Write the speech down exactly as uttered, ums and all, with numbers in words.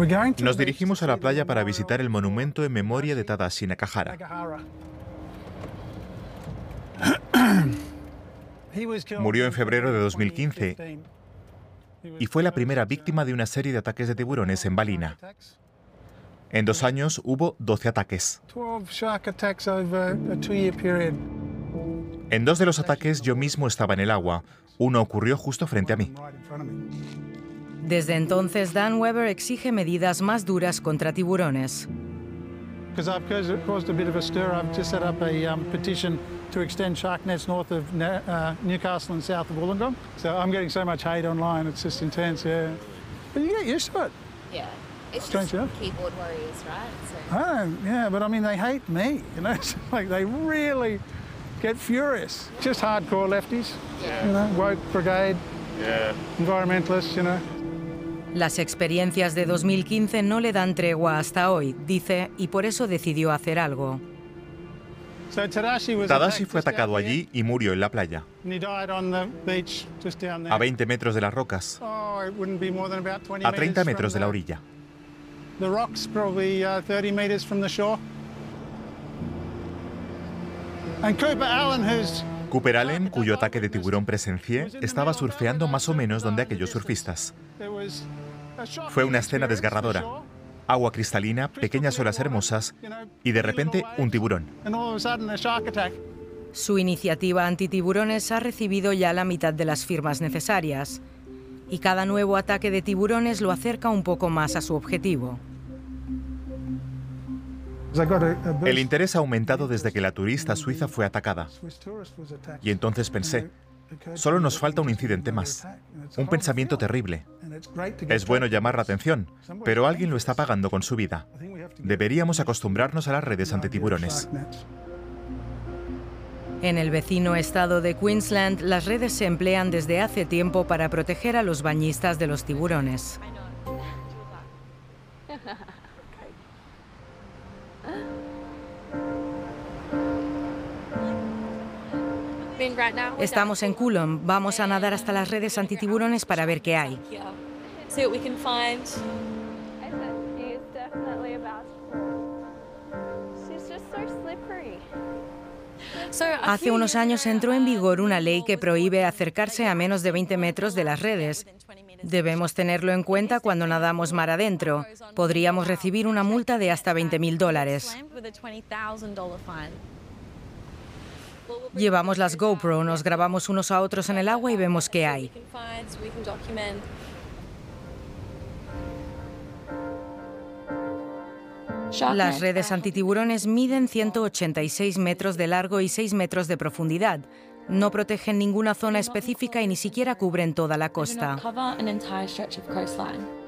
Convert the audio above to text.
Nos dirigimos a la playa para visitar el monumento en memoria de Tadashi Nakahara. Murió en febrero de dos mil quince y fue la primera víctima de una serie de ataques de tiburones en Ballina. En dos años hubo doce ataques. En dos de los ataques yo mismo estaba en el agua. Uno ocurrió justo frente a mí. Desde entonces, Dan Weber exige medidas más duras contra tiburones. Because I've caused a bit of a stir, I've just set up a um, petition to extend shark nets north of uh, Newcastle and south of Wollongong. So I'm getting so much hate online, it's just intense, yeah. But you get used to it. Yeah, it's Strange, just yeah? keyboard warriors, right? So. I don't, yeah, but I mean, they hate me, you know? It's like they really get furious. Just hardcore lefties, Yeah. you know, woke brigade, Yeah. environmentalists, you know. Las experiencias de dos mil quince no le dan tregua hasta hoy, dice, y por eso decidió hacer algo. So Tadashi was Tadashi attacked fue just out atacado there, allí y murió en la playa, and he died on the beach just down there. a veinte metros de las rocas, Oh, it wouldn't be more than about twenty a treinta metros meters de la from orilla. The, the rocks probably uh, thirty meters from the shore. And Cooper Allen, who's Cooper Allen, cuyo ataque de tiburón presencié, estaba surfeando más o menos donde aquellos surfistas. Fue una escena desgarradora. Agua cristalina, pequeñas olas hermosas y de repente un tiburón. Su iniciativa antitiburones ha recibido ya la mitad de las firmas necesarias y cada nuevo ataque de tiburones lo acerca un poco más a su objetivo. El interés ha aumentado desde que la turista suiza fue atacada. Y entonces pensé, solo nos falta un incidente más. Un pensamiento terrible. Es bueno llamar la atención, pero alguien lo está pagando con su vida. Deberíamos acostumbrarnos a las redes antitiburones. En el vecino estado de Queensland, las redes se emplean desde hace tiempo para proteger a los bañistas de los tiburones. Estamos en Coulomb. Vamos a nadar hasta las redes antitiburones para ver qué hay. Hace unos años entró en vigor una ley que prohíbe acercarse a menos de veinte metros de las redes. Debemos tenerlo en cuenta cuando nadamos mar adentro. Podríamos recibir una multa de hasta veinte mil dólares. Llevamos las GoPro, nos grabamos unos a otros en el agua y vemos qué hay. Las redes antitiburones miden ciento ochenta y seis metros de largo y seis metros de profundidad. No protegen ninguna zona específica y ni siquiera cubren toda la costa.